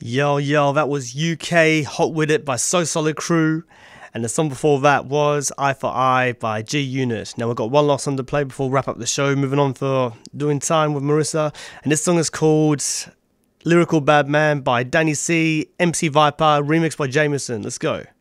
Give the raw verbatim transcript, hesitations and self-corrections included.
Yo, yo, that was U K Hot With It by So Solid Crew. And the song before that was Eye for Eye by G Unit. Now we've got one last song to play before we wrap up the show. Moving on for Doing Time with Marissa. And this song is called Lyrical Bad Man by Danny C, M C Viper, remixed by Jameson. Let's go.